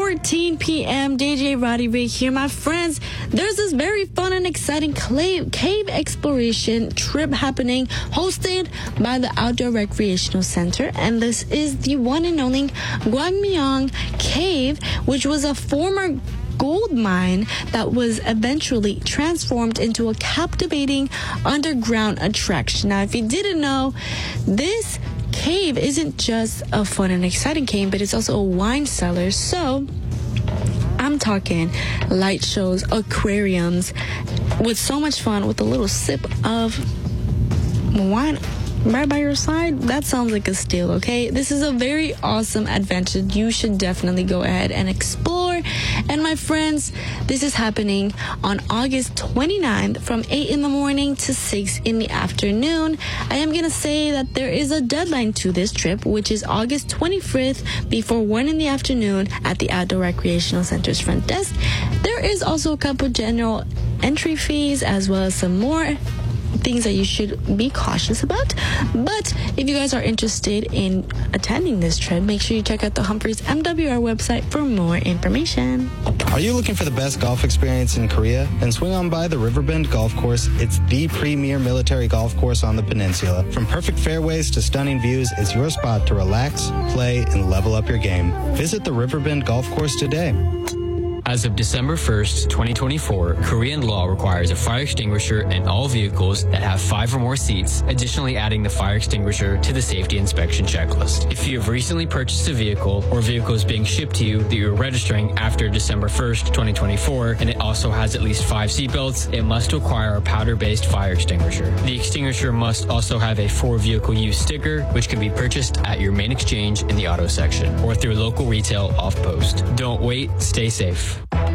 4:14 p.m. DJ Roddy Ray here, my friends. There's this very fun and exciting cave exploration trip happening, hosted by the Outdoor Recreational Center, and this is the one and only Gwangmyeong Cave, which was a former gold mine that was eventually transformed into a captivating underground attraction. Now, if you didn't know, this cave isn't just a fun and exciting cave, but it's also a wine cellar. So I'm talking light shows, aquariums, with so much fun, with a little sip of wine right by your side. That sounds like a steal, okay? This is a very awesome adventure. You should definitely go ahead and explore. And my friends, this is happening on August 29th from 8 in the morning to 6 in the afternoon. I am going to say that there is a deadline to this trip, which is August 25th before 1 in the afternoon at the Outdoor Recreational Center's front desk. There is also a couple general entry fees, as well as some more things that you should be cautious about. But if you guys are interested in attending this trip, make sure you check out the Humphreys MWR website for more information. Are you looking for the best golf experience in Korea? Then swing on by the Riverbend Golf Course. It's the premier military golf course on the peninsula. From perfect fairways to stunning views, it's your spot to relax, play, and level up your game. Visit the Riverbend Golf Course today. As of December 1st, 2024, Korean law requires a fire extinguisher in all vehicles that have 5 or more seats, additionally adding the fire extinguisher to the safety inspection checklist. If you have recently purchased a vehicle or vehicle is being shipped to you that you're registering after December 1st, 2024, and it also has at least 5 seatbelts, it must require a powder-based fire extinguisher. The extinguisher must also have a for vehicle use sticker, which can be purchased at your main exchange in the auto section or through local retail off-post. Don't wait, stay safe.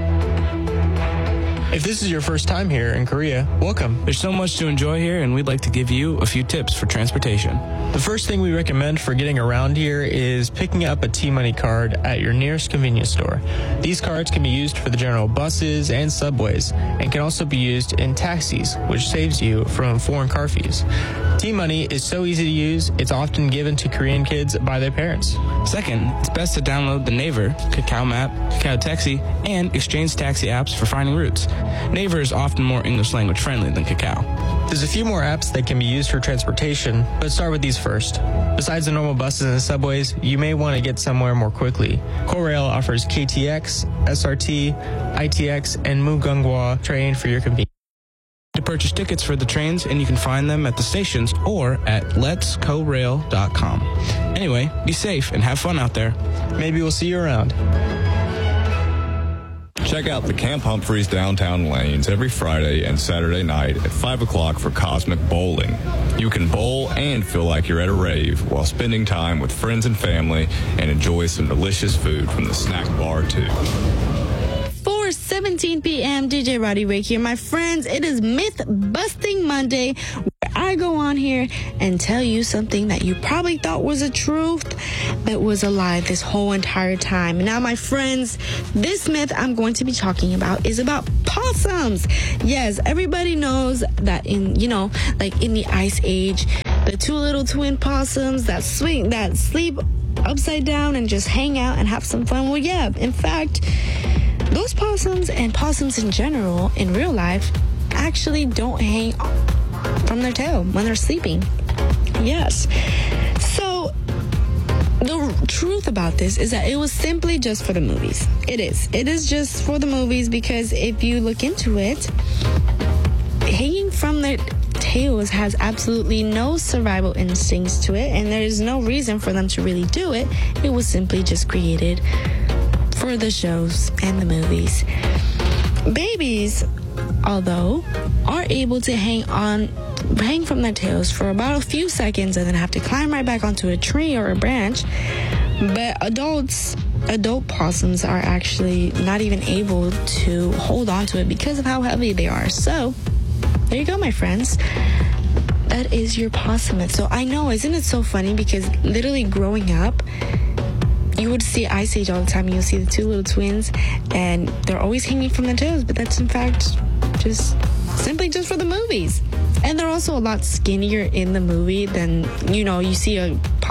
If this is your first time here in Korea, welcome. There's so much to enjoy here, and we'd like to give you a few tips for transportation. The first thing we recommend for getting around here is picking up a T-Money card at your nearest convenience store. These cards can be used for the general buses and subways, and can also be used in taxis, which saves you from foreign car fees. T-Money is so easy to use, it's often given to Korean kids by their parents. Second, it's best to download the Naver, Kakao Map, Kakao Taxi, and Exchange Taxi apps for finding routes. Naver is often more English language friendly than Kakao. There's a few more apps that can be used for transportation, but start with these first. Besides the normal buses and subways, you may want to get somewhere more quickly. Korail offers KTX, SRT, ITX, and Mugunghwa train for your convenience. To purchase tickets for the trains, and you can find them at the stations or at letscorail.com. Anyway, be safe and have fun out there. Maybe we'll see you around. Check out the Camp Humphreys downtown lanes every Friday and Saturday night at 5 o'clock for Cosmic Bowling. You can bowl and feel like you're at a rave while spending time with friends and family, and enjoy some delicious food from the snack bar too. 4:17 p.m. DJ Roddy Ray here, my friends. It is Myth Busting Monday, where I go on here and tell you something that you probably thought was a truth, but was a lie this whole entire time. Now, my friends, this myth I'm going to be talking about is about possums. Yes, everybody knows that in the Ice Age, the 2 little twin possums that sleep upside down and just hang out and have some fun. Well, yeah, in fact, those possums and possums in general in real life actually don't hang from their tail when they're sleeping. Yes. So the truth about this is that it was simply just for the movies. It is just for the movies, because if you look into it, hanging from their tails has absolutely no survival instincts to it, and there is no reason for them to really do it. It was simply just created for the shows and the movies. Babies, although, are able to hang from their tails for about a few seconds and then have to climb right back onto a tree or a branch. But adult possums are actually not even able to hold on to it because of how heavy they are. So there you go, my friends. That is your possum myth. So I know, isn't it so funny? Because literally growing up, you would see Ice Age all the time. You'll see the 2 little twins, and they're always hanging from their tails. But that's in fact just simply just for the movies. And they're also a lot skinnier in the movie than, you see a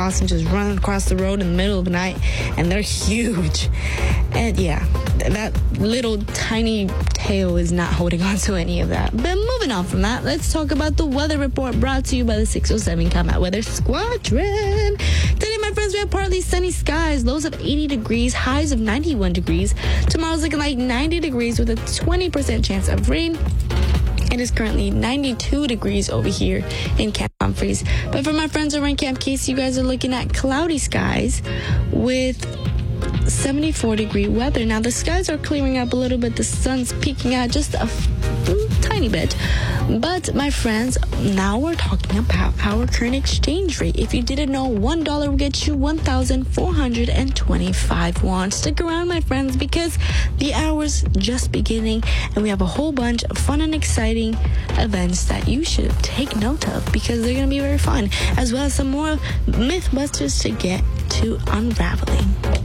house and just run across the road in the middle of the night, and they're huge. And yeah, that little tiny tail is not holding on to any of that. But moving on from that, let's talk about the weather report brought to you by the 607 Combat Weather Squadron. Today, my friends, we have partly sunny skies, lows of 80 degrees, highs of 91 degrees. Tomorrow's looking like 90 degrees with a 20% chance of rain. It is currently 92 degrees over here in Camp Humphreys. But for my friends over in Camp Casey, you guys are looking at cloudy skies with 74-degree weather. Now, the skies are clearing up a little bit. The sun's peeking out just a tiny bit. But, my friends, now we're talking about our current exchange rate. If you didn't know, $1 will get you 1,425 won. Stick around, my friends, because the hour's just beginning, and we have a whole bunch of fun and exciting events that you should take note of because they're going to be very fun, as well as some more Mythbusters to get to unraveling.